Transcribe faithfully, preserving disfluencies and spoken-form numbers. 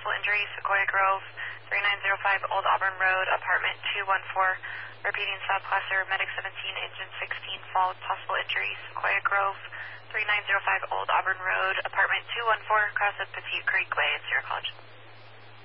possible injury, Sequoia Grove, three nine zero five Old Auburn Road, apartment two one four. Repeating South Placer, medic seventeen, engine sixteen, fall with possible injury, Sequoia Grove, three nine zero five Old Auburn Road, apartment two one four, cross of Petite Creek Way at Sierra College.